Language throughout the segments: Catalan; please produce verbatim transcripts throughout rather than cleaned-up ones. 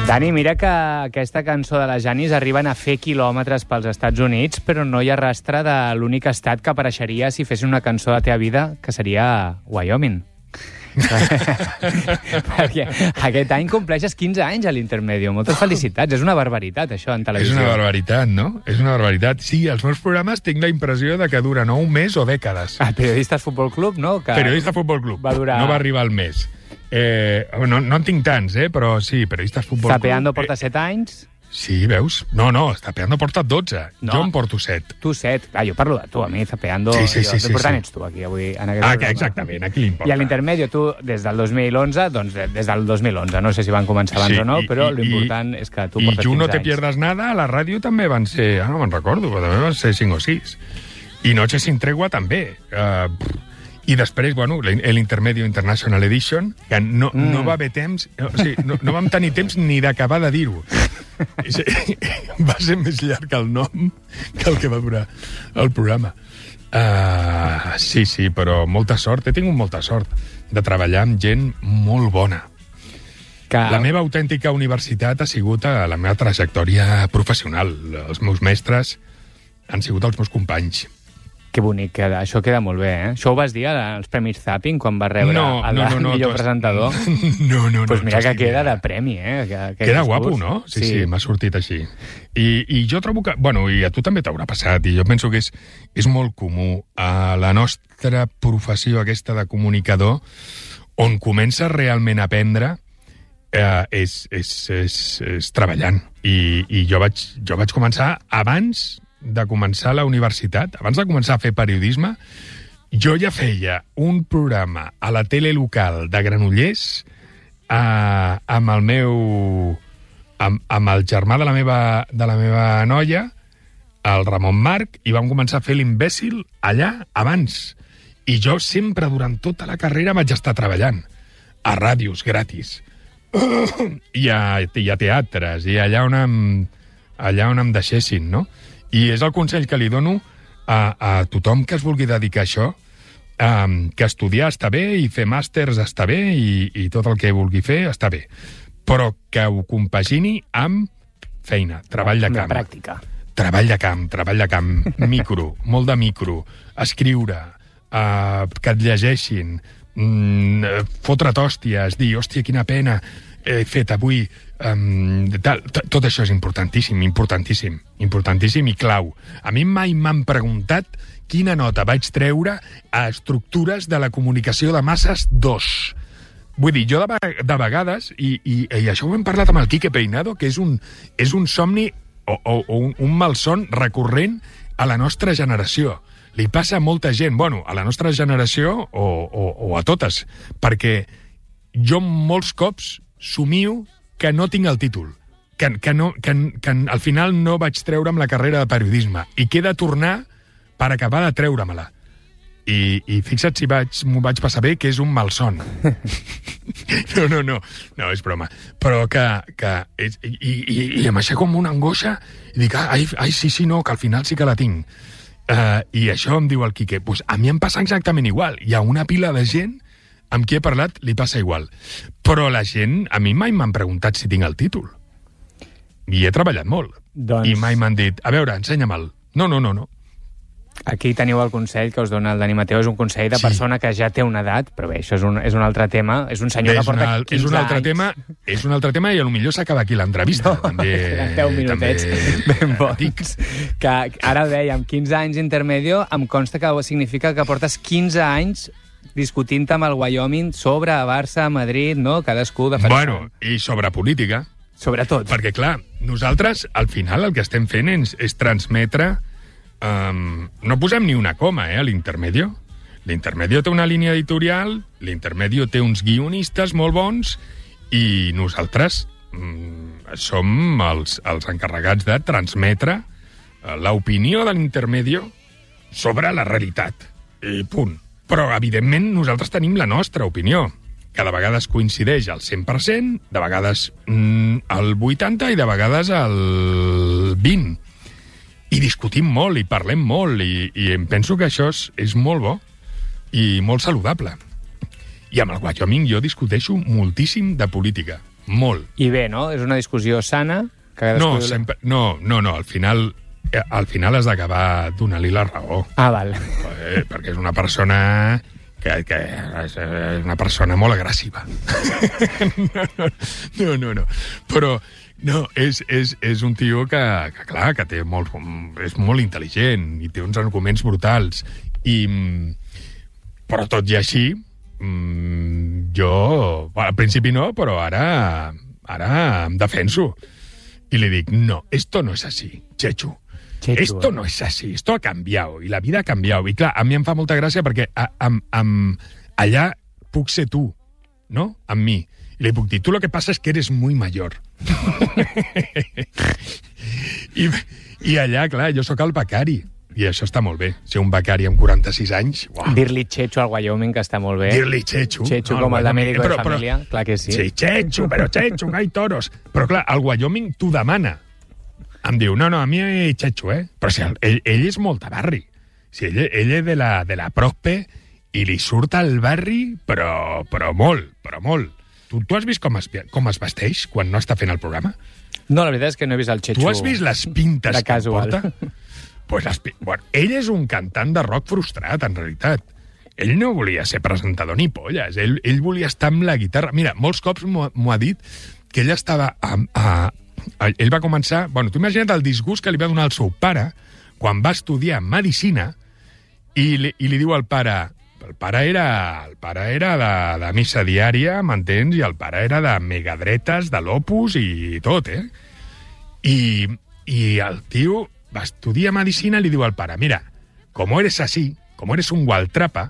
Dani, mira que aquesta cançó de les Janis arriben a fer quilòmetres pels Estats Units, però no hi ha rastre de l'únic estat que apareixeria si fessin una cançó de la teva vida, que seria Wyoming. Perquè aquest any compleixes quinze anys a l'Intermedio. Moltes felicitats. És una barbaritat, això, en televisió. És una barbaritat, no? És una barbaritat. Sí, els meus programes tinc la impressió de que duren o un mes o dècades. El Periodistes Futbol Club, no? Que Periodista Futbol Club. Va durar... No va arribar al mes. Eh, no, no en tinc tants, eh? Però sí, Periodistes Futbol Club... Zapeando porta set anys... Sí, veus? No, no, Zapeando porta dotze. No. Jo en porto set. Tu set. Clar, jo parlo de tu, a mi Zapeando... Sí, sí, sí. sí, L'important sí. ets tu, aquí, avui. En aquest ah, programa. exactament, aquí l'importa. I a l'Intermedio, tu, des del dos mil onze, doncs des del dos mil onze, no sé si van començar abans sí, o no, i, però i, l'important és que tu i portes tu no quinze te anys. pierdas nada, a la ràdio també van ser... Ah, no me'n recordo, però també van ser cinc o sis. I Noche sin tregua també. Uh, I després, bueno, l'Intermedio International Edition, que no, mm. no va haver temps... O sigui, no, no vam tenir temps ni d'acabar de dir-ho. Va ser més llarg el nom que el que va durar el programa. Uh, sí, sí, però molta sort. He tingut molta sort de treballar amb gent molt bona. Que... La meva autèntica universitat ha sigut a la meva trajectòria professional. Els meus mestres han sigut els meus companys. Que bonic, que això queda molt bé, eh? Això ho vas dir als Premis Zapping, quan vas rebre no, el no, no, no, millor has... presentador? No, no, no. Pues mira que queda mira. de premi, eh? Que, que queda guapo, no? Sí, sí, sí m'ha sortit així. I, I jo trobo que... Bueno, i a tu també t'haurà passat, i jo penso que és, és molt comú a la nostra professió aquesta de comunicador, on comença realment a aprendre eh, és, és, és, és treballant. I, i jo, vaig, jo vaig començar abans de començar la universitat, abans de començar a fer periodisme, jo ja feia un programa a la tele local de Granollers eh, amb el meu... amb, amb el germà de la meva, de la meva noia, el Ramon Marc, i vam començar a fer l'imbècil allà abans. I jo sempre, durant tota la carrera, vaig estar treballant a ràdios gratis. I a, i a teatres, i allà on em, allà on em deixessin, no? I és el consell que li dono a, a tothom que es vulgui dedicar a això, um, que estudiar està bé i fer màsters està bé i, i tot el que vulgui fer està bé, però que ho compagini amb feina, treball de camp. Pràctica. Treball de camp, treball de camp, micro, molt de micro, escriure, uh, que et llegeixin, mm, fotre't hòsties, dir, hòstia, quina pena he fet avui... Um, tal, tot això és importantíssim, importantíssim, importantíssim i clau. A mi mai m'han preguntat quina nota vaig treure a estructures de la comunicació de masses dos. Vull dir, jo de, de vegades, i, i, i això ho hem parlat amb el Quique Peinado, que és un, és un somni o, o, o un, un malson recurrent a la nostra generació. Li passa a molta gent, bueno, a la nostra generació o, o, o a totes, perquè jo molts cops somio que no tinc el títol, que, que, no, que, que al final no vaig treure amb la carrera de periodisme i que he de tornar per acabar de treure-me-la. I, i fixa't si vaig, m'ho vaig passar bé, que és un malson. No, no, no, no, és broma. Però que... que és, i, i, I em aixeco com una angoixa i dic, ai, ai, sí, sí, no, que al final sí que la tinc. Uh, I això em diu el Quique, pues a mi em passa exactament igual. Hi ha una pila de gent amb qui he parlat li passa igual. Però la gent, a mi mai m'han preguntat si tinc el títol. I he treballat molt. Doncs... I mai m'han dit, a veure, ensenya-me'l. No, no, no, no. Aquí teniu el consell que us dona el Dani Mateo, és un consell de sí. persona que ja té una edat, però bé, això és un, és un altre tema, és un senyor és que porta una, quinze és un altre anys. Tema, és un altre tema i potser s'acaba aquí l'entrevista. No, també, deu minutets també, ben bons. Que ara dèiem, quinze anys intermedio, em consta que significa que portes quinze anys discutint amb el Wyoming sobre Barça, Madrid, no? Cadascú defensant. Bueno, i sobre política. Sobretot. Perquè, clar, nosaltres, al final, el que estem fent és, és transmetre... Um, no posem ni una coma, eh, a l'Intermedio. L'Intermedio té una línia editorial, l'Intermedio té uns guionistes molt bons i nosaltres mm, som els, els encarregats de transmetre uh, l'opinió de l'Intermedio sobre la realitat. I punt. Però, evidentment, nosaltres tenim la nostra opinió, que de vegades coincideix al cent per cent, de vegades mm, al vuitanta per cent i de vegades al vint per cent. I discutim molt, i parlem molt, i, i em penso que això és, és molt bo i molt saludable. I amb el Wyoming jo discuteixo moltíssim de política. molt. I bé, no? És una discussió sana? Que no, sempre, no, no, no, al final, al final has d'acabar donant-li la raó. Ah, val. Eh, perquè és una persona que, que és una persona molt agressiva. no, no, no, no, no. Però no, és, és, és un tio que, que clar, que té molt, és molt intel·ligent i té uns arguments brutals. I, però tot i així, jo, al principi no, però ara, ara em defenso. Y le digo, no, esto no es así, Chechu. Chechu esto eh? no es así, esto ha cambiado, y la vida ha cambiado. I clar, a mi em fa molta gràcia perquè a, a, a, allà puc ser tu, no? Amb mi. I li puc dir, tu lo que pasa es que eres muy mayor. I, I allà, clar, jo sóc el becari. I això està molt bé. Ser un becari amb quaranta-sis anys... Uau. Dir-li Chechu al Wyoming, que està molt bé. Dir-li Chechu. Chechu com el de médico de família, però, clar que sí. Sí, Chechu, però Chechu, que hay toros. Però clar, el Wyoming t'ho demana. Em diu, no, no, a mi Chechu, eh? Però si ell, ell és molt de barri. Si ell, ell és de la, de la Prospe i li surt al barri, però, però molt, però molt. Tu, tu has vist com es, com es vesteix quan no està fent el programa? No, la veritat és que no he vist el Chechu. Tu has vist les pintes que porta? Pues les, bueno, ell és un cantant de rock frustrat, en realitat. Ell no volia ser presentador ni polles. Ell, ell volia estar amb la guitarra. Mira, molts cops m'ho ha dit que ell estava... A, a, a, ell va començar... Bueno, tu imagina't el disgust que li va donar el seu pare quan va estudiar medicina i li, i li diu al pare... El pare era, el pare era de, de missa diària, m'entens? I el pare era de megadretes, de l'Opus i tot, eh? I, i el tio... va estudiar medicina y le digo al para, mira, como eres así, como eres un gualtrapa,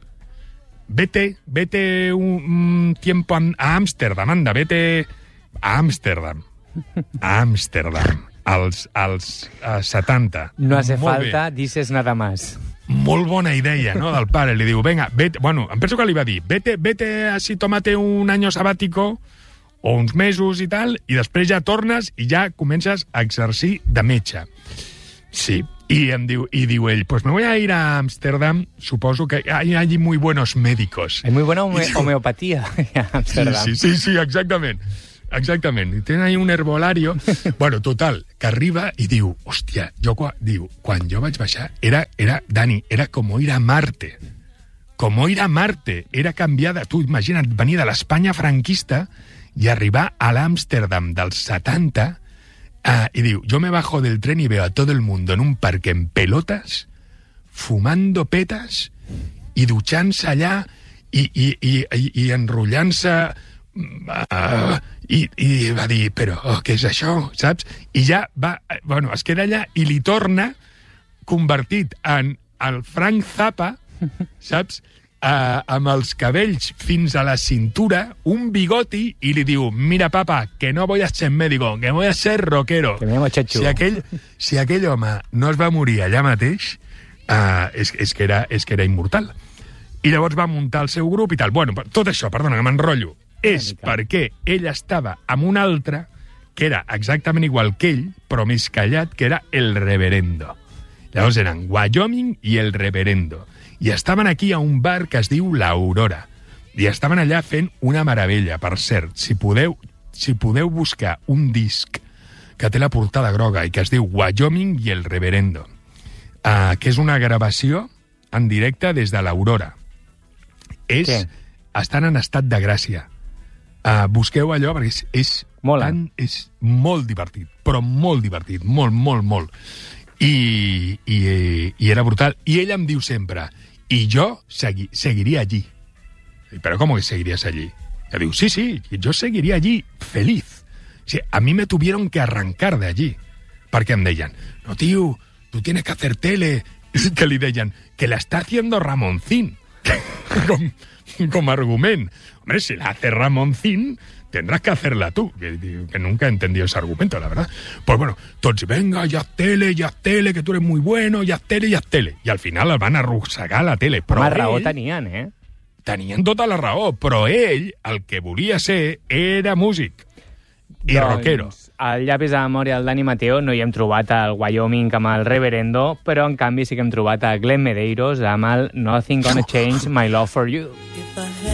vete, vete un, un tiempo a Ámsterdam, anda, vete a Ámsterdam, a Ámsterdam, als, als uh, setanta. No hace Molt falta, bé. Dices nada más. Molt bona idea, no?, del pare. Li diu, venga, vete, bueno, em penso que li va dir, vete, vete así, tómate un año sabático, o uns mesos i tal, i després ja tornes i ja comences a exercir de metge. Sí, y, em diu, y diu ell, pues me voy a ir a Ámsterdam, suposo que hay allí muy buenos médicos. Hay muy buena home diu, homeopatía en Ámsterdam. Sí, sí, sí, sí, exactament. Exactament. I tenen ahí un herbolario. Bueno, total, que arriba i diu, hòstia, jo, diu, quan jo vaig baixar, era, era, Dani, era com ir a Marte. Com ir a Marte. Era canviar de... Tu imagina't, venir de l'Espanya franquista i arribar a l'Amsterdam dels setanta. Ah, y digo, yo me bajo del tren y veo a todo el mundo en un parque en pelotas, fumando petas y duchándose allá y, y, y, y, y enrotllant-se uh, i, i va dir, però oh, què és això, saps? I ja va, bueno, es queda allà i li torna convertit en el Frank Zappa, saps? Uh, amb els cabells fins a la cintura, un bigoti, i li diu, mira, papa, que no voy a ser médico, que voy a ser rockero. Que me llamo Chechu. Si aquell, si aquell home no es va morir allà mateix, uh, és, és, que era, és que era immortal. I llavors va muntar el seu grup i tal. Bueno, tot això, perdona, que m'enrotllo, és perquè ell estava amb un altre que era exactament igual que ell, però més callat, que era el Reverendo. Llavors eren Wyoming i el Reverendo. I estaven aquí a un bar que es diu l'Aurora. I estaven allà fent una meravella. Per cert, si podeu, si podeu buscar un disc que té la portada groga i que es diu Wyoming i el Reverendo, uh, que és una gravació en directe des de l'Aurora. És, Què? Estan en estat de gràcia. Uh, busqueu allò perquè és, és, tan, és molt divertit, però molt divertit, molt, molt, molt. I, i, i era brutal. I ell em diu sempre... Y yo segui, seguiría allí. ¿Pero cómo que seguirías allí? Yo digo, sí, sí, yo seguiría allí feliz. Sí, a mí me tuvieron que arrancar de allí. Porque em deien, no, tío, tú tienes que hacer tele. Que li deien, que la está haciendo Ramoncín. com, com argument. Hombre, si la hace Ramoncín, tendrás que hacerla tú. Que, que nunca he entendido ese argumento, la verdad. Pues bueno, entonces, venga, ya haz tele, ya haz tele, que tú eres muy bueno, ya haz tele, ya haz tele. I al final el van arrossegar la tele. Però Home, raó ell, tenien, eh? Tenien tota la raó, però ell, el que volia ser, era músic. I doncs, rockero. Al llapis de memòria del Dani Mateo no hi hem trobat el Wyoming amb el Reverendo, però en canvi sí que hem trobat a Glenn Medeiros amb el Nothing Gonna Change My Love For You.